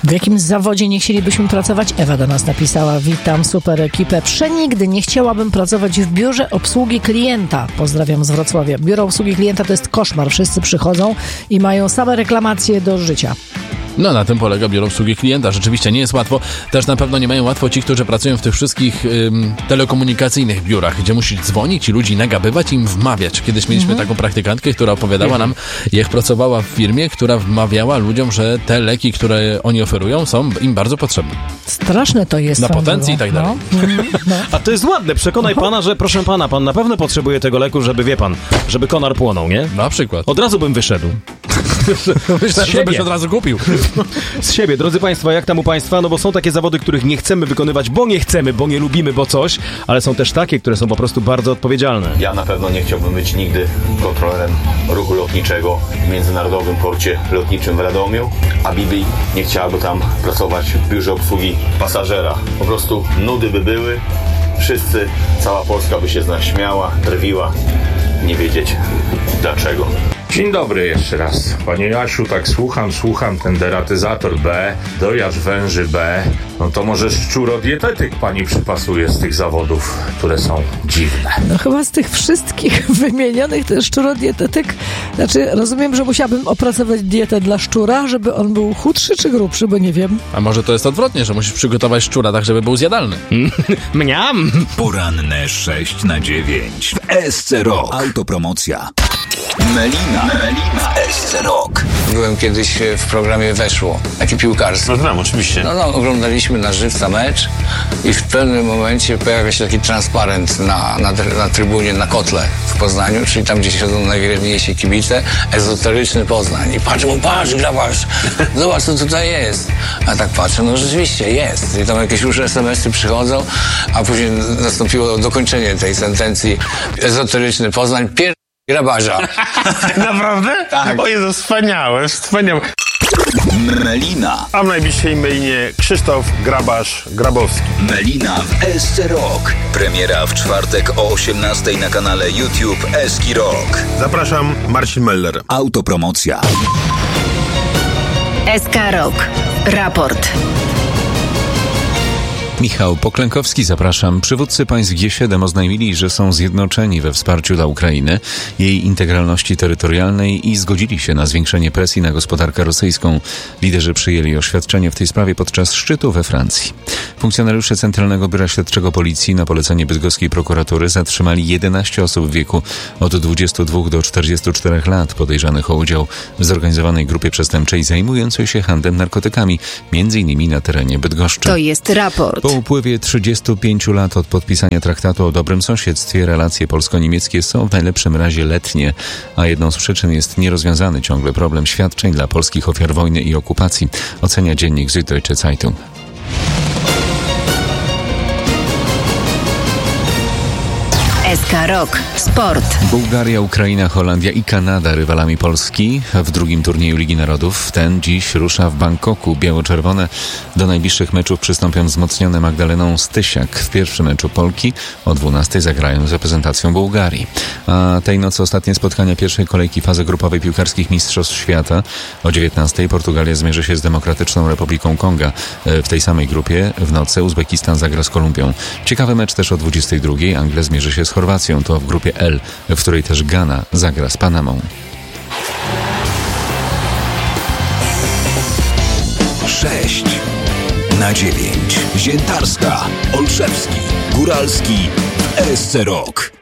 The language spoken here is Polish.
W jakim zawodzie nie chcielibyśmy pracować? Ewa do nas napisała: witam, super ekipę. Przenigdy nie chciałabym pracować w biurze obsługi klienta. Pozdrawiam z Wrocławia. Biuro obsługi klienta to jest koszmar. Wszyscy przychodzą i mają same reklamacje do życia. No, na tym polega biuro obsługi klienta. Rzeczywiście nie jest łatwo. Też na pewno nie mają łatwo ci, którzy pracują w tych wszystkich telekomunikacyjnych biurach, gdzie musisz dzwonić i ludzi nagabywać i im wmawiać. Kiedyś mieliśmy taką praktykantkę, która opowiadała nam, jak pracowała w firmie, która wmawiała ludziom, że te leki, które oni oferują, są im bardzo potrzebne. Straszne to jest. Na potencję i tak dalej. No. A to jest ładne. Przekonaj pana, że proszę pana, pan na pewno potrzebuje tego leku, żeby, wie pan, żeby konar płonął, nie? Na przykład. Od razu bym wyszedł. Myślę, że byś od razu kupił. Z siebie. Drodzy państwo, jak tam u państwa? No bo są takie zawody, których nie chcemy wykonywać, bo nie chcemy, bo nie lubimy, bo coś, ale są też takie, które są po prostu bardzo odpowiedzialne. Ja na pewno nie chciałbym być nigdy kontrolerem ruchu lotniczego w Międzynarodowym Porcie Lotniczym w Radomiu, a Bibi nie chciałaby tam pracować w biurze obsługi pasażera. Po prostu nudy by były, wszyscy, cała Polska by się z nas śmiała, drwiła, nie wiedzieć dlaczego. Dzień dobry jeszcze raz. Panie Jasiu, tak słucham, ten deratyzator B, dojazd węży B, no to może szczurodietetyk pani przypasuje z tych zawodów, które są dziwne. No chyba z tych wszystkich wymienionych ten szczurodietetyk, znaczy rozumiem, że musiałabym opracować dietę dla szczura, żeby on był chudszy czy grubszy, bo nie wiem. A może to jest odwrotnie, że musisz przygotować szczura tak, żeby był zjadalny. Mniam! Poranne 6 na 9 w SC Rock. Autopromocja. Melina w SC Rock. Byłem kiedyś w programie Weszło, taki piłkarski. No znam, oczywiście. No, oglądaliśmy na żywca mecz i w pewnym momencie pojawia się taki transparent na trybunie, na kotle w Poznaniu, czyli tam, gdzie siedzą najwierniejsi kibice, ezoteryczny Poznań. I patrz, grabarz, zobacz, co tutaj jest. A tak patrzę, no rzeczywiście jest. I tam jakieś już SMS-y przychodzą, a później nastąpiło dokończenie tej sentencji. Ezoteryczny Poznań, grabarza. Naprawdę? Tak. O Jezu, wspaniałe. Melina. A w najbliższej mailie Krzysztof Grabowski. Melina w SC Rock. Premiera w czwartek o 18:00 na kanale YouTube SK Rock. Zapraszam, Marcin Meller. Autopromocja. SK Rock. Raport. Michał Poklękowski, zapraszam. Przywódcy państw G7 oznajmili, że są zjednoczeni we wsparciu dla Ukrainy, jej integralności terytorialnej i zgodzili się na zwiększenie presji na gospodarkę rosyjską. Liderzy przyjęli oświadczenie w tej sprawie podczas szczytu we Francji. Funkcjonariusze Centralnego Biura Śledczego Policji na polecenie bydgoskiej prokuratury zatrzymali 11 osób w wieku od 22 do 44 lat podejrzanych o udział w zorganizowanej grupie przestępczej zajmującej się handlem narkotykami, m.in. na terenie Bydgoszczy. To jest raport. Po upływie 35 lat od podpisania traktatu o dobrym sąsiedztwie relacje polsko-niemieckie są w najlepszym razie letnie, a jedną z przyczyn jest nierozwiązany ciągle problem świadczeń dla polskich ofiar wojny i okupacji, ocenia dziennik Süddeutsche Zeitung. SK Rock. Sport. Bułgaria, Ukraina, Holandia i Kanada rywalami Polski w drugim turnieju Ligi Narodów. Ten dziś rusza w Bangkoku. Biało-czerwone do najbliższych meczów przystąpią wzmocnione Magdaleną Stysiak. W pierwszym meczu Polki o 12:00 zagrają z reprezentacją Bułgarii. A tej nocy ostatnie spotkania pierwszej kolejki fazy grupowej piłkarskich Mistrzostw Świata. O 19:00 Portugalia zmierzy się z Demokratyczną Republiką Konga. W tej samej grupie w nocy Uzbekistan zagra z Kolumbią. Ciekawy mecz też o 22:00. Anglia zmierzy się z Chorwacją. To w grupie L, w której też Gana zagra z Panamą. 6 na 9. Ziętarska, Olszewski, Góralski w SC Rock.